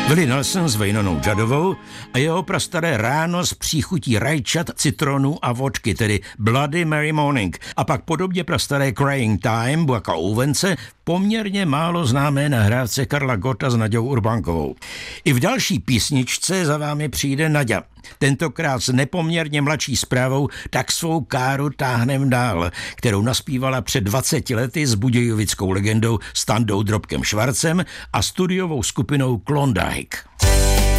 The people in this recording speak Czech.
Willie Nelson s Vejnonou Juddovou a jeho prastaré Ráno s příchutí rajčat, citronů a vodky, tedy Bloody Mary Morning. A pak podobně prastaré Crying Time, Buaka Ouvence, poměrně málo známé nahrávce Karla Gotta s Naďou Urbánkovou. I v další písničce za vámi přijde Naďa. Tentokrát s nepoměrně mladší zprávou Tak svou káru táhnem dál, kterou naspívala před 20 lety s budějovickou legendou Standou Drobkem Švarcem a studiovou skupinou Klondike.